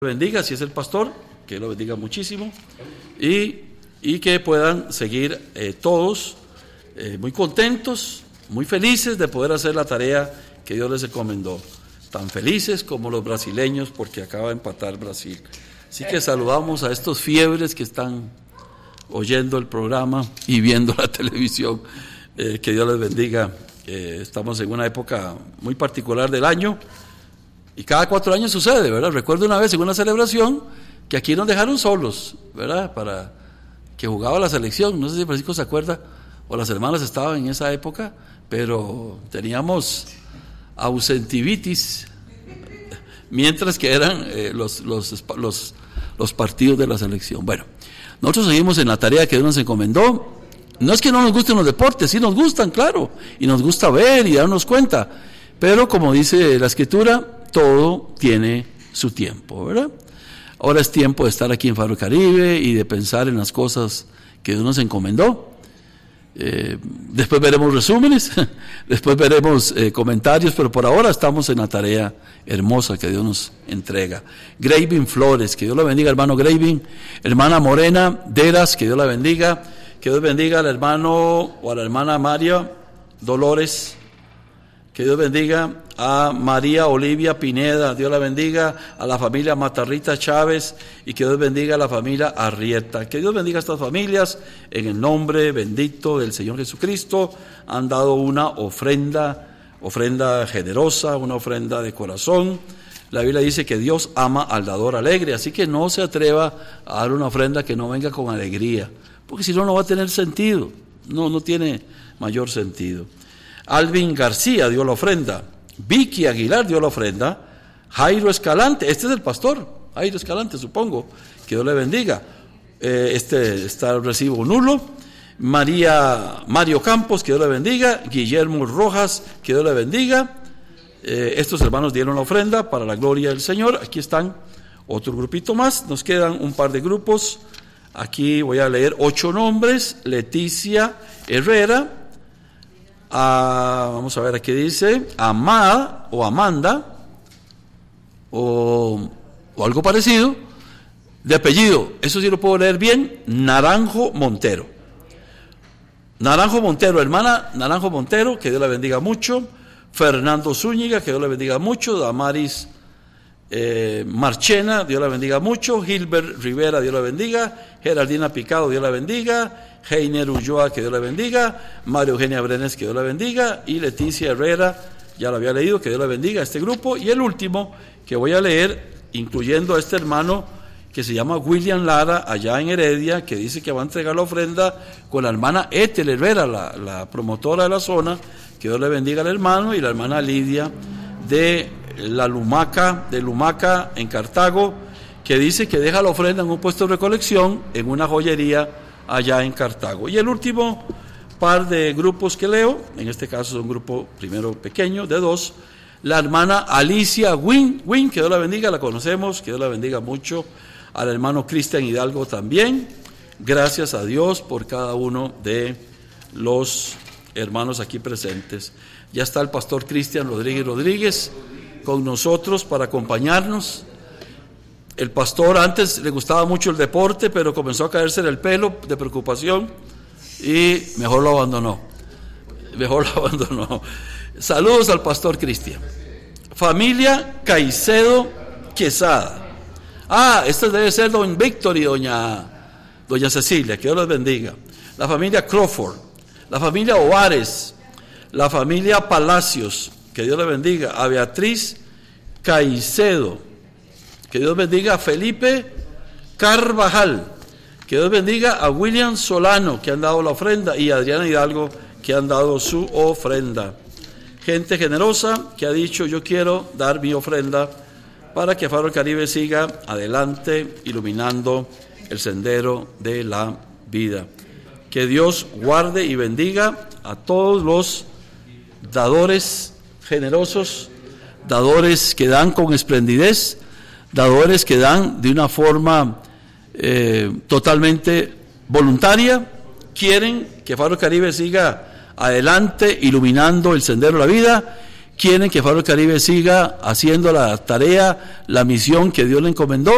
bendiga, si es el pastor, que lo bendiga muchísimo, y que puedan seguir todos muy contentos, muy felices de poder hacer la tarea que Dios les encomendó, tan felices como los brasileños porque acaba de empatar Brasil. Así que saludamos a estos fiebres que están oyendo el programa y viendo la televisión, que Dios les bendiga. Estamos en una época muy particular del año, y cada 4 años sucede, ¿verdad? Recuerdo una vez en una celebración que aquí nos dejaron solos, ¿verdad? Para que jugaba la selección, no sé si Francisco se acuerda, o las hermanas estaban en esa época, pero teníamos ausentivitis, mientras que eran los partidos de la selección. Bueno, nosotros seguimos en la tarea que Dios nos encomendó. No es que no nos gusten los deportes, sí nos gustan, claro, y nos gusta ver y darnos cuenta, pero como dice la Escritura, todo tiene su tiempo, ¿verdad? Ahora es tiempo de estar aquí en Faro Caribe y de pensar en las cosas que Dios nos encomendó. Después veremos resúmenes, después veremos comentarios, pero por ahora estamos en la tarea hermosa que Dios nos entrega. Graving Flores, que Dios la bendiga, hermano Graving. Hermana Morena Deras, que Dios la bendiga. Que Dios bendiga al hermano o a la hermana María Dolores. Que Dios bendiga a María Olivia Pineda, Dios la bendiga, a la familia Matarrita Chávez, y que Dios bendiga a la familia Arrieta. Que Dios bendiga a estas familias en el nombre bendito del Señor Jesucristo. Han dado una ofrenda generosa, una ofrenda de corazón. La Biblia dice que Dios ama al dador alegre, así que no se atreva a dar una ofrenda que no venga con alegría, porque si no, no va a tener sentido, no tiene mayor sentido. Alvin García dio la ofrenda, Vicky Aguilar dio la ofrenda, Jairo Escalante, este es el pastor, Jairo Escalante supongo, que Dios le bendiga, está el recibo nulo. Mario Campos, que Dios le bendiga, Guillermo Rojas, que Dios le bendiga. Estos hermanos dieron la ofrenda para la gloria del Señor. Aquí están otro grupito más, nos quedan un par de grupos. Aquí voy a leer 8 nombres. Leticia Herrera, vamos a ver aquí dice Amada o Amanda o algo parecido, de apellido, eso sí lo puedo leer bien, Naranjo Montero, hermana Naranjo Montero, que Dios la bendiga mucho. Fernando Zúñiga, que Dios la bendiga mucho. Damaris Marchena, Dios la bendiga mucho. Gilbert Rivera, Dios la bendiga. Geraldina Picado, Dios la bendiga. Heiner Ulloa, que Dios la bendiga. María Eugenia Brenes, que Dios la bendiga. Y Leticia Herrera, ya lo había leído, que Dios la bendiga a este grupo. Y el último que voy a leer, incluyendo a este hermano que se llama William Lara, allá en Heredia, que dice que va a entregar la ofrenda con la hermana Ethel Herrera, la promotora de la zona. Que Dios le bendiga al hermano, y la hermana Lidia de la Lumaca en Cartago, que dice que deja la ofrenda en un puesto de recolección en una joyería allá en Cartago. Y el último par de grupos que leo, en este caso es un grupo primero pequeño de 2, la hermana Alicia Win, que Dios la bendiga, la conocemos, que Dios la bendiga mucho, al hermano Cristian Hidalgo también. Gracias a Dios por cada uno de los hermanos aquí presentes. Ya está el pastor Cristian Rodríguez con nosotros para acompañarnos. El pastor antes le gustaba mucho el deporte, pero comenzó a caerse en el pelo de preocupación y mejor lo abandonó. Saludos al pastor Cristian. Familia Caicedo Quesada. Este debe ser don Víctor y doña Cecilia, que Dios los bendiga. La familia Crawford, la familia Ovares, la familia Palacios, que Dios le bendiga. A Beatriz Caicedo, que Dios bendiga. A Felipe Carvajal, que Dios bendiga. A William Solano, que han dado la ofrenda, y a Adriana Hidalgo, que han dado su ofrenda. Gente generosa que ha dicho: yo quiero dar mi ofrenda para que Faro Caribe siga adelante, iluminando el sendero de la vida. Que Dios guarde y bendiga a todos los dadores generosos, dadores que dan con esplendidez, dadores que dan de una forma totalmente voluntaria, quieren que Faro Caribe siga adelante, iluminando el sendero de la vida, quieren que Faro Caribe siga haciendo la tarea, la misión que Dios le encomendó.